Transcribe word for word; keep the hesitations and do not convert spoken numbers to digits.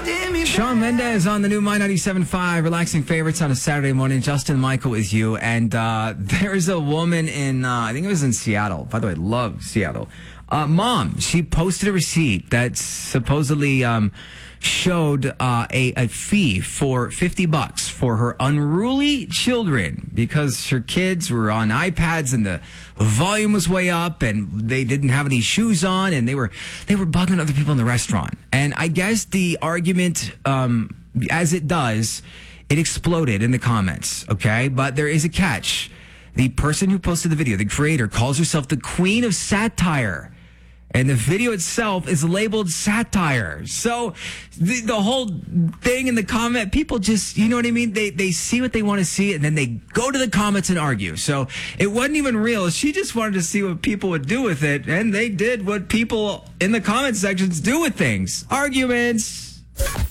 Shawn Mendes on the new My ninety-seven point five, relaxing favorites on a Saturday morning. Justin Michael is you. And uh, there's a woman in, uh, I think it was in Seattle. By the way, love Seattle. Uh, mom, she posted a receipt that supposedly um, showed uh, a, a fee for fifty bucks for her unruly children because her kids were on iPads and the volume was way up and they didn't have any shoes on and they were they were bugging other people in the restaurant. And I guess the argument, um, as it does, it exploded in the comments, okay? But there is a catch. The person who posted the video, the creator, calls herself the Queen of Satire. And the video itself is labeled satire. So the, the whole thing in the comment, people just, you know what I mean? They they see what they want to see, and then they go to the comments and argue. So it wasn't even real. She just wanted to see what people would do with it, and they did what people in the comment sections do with things. Arguments.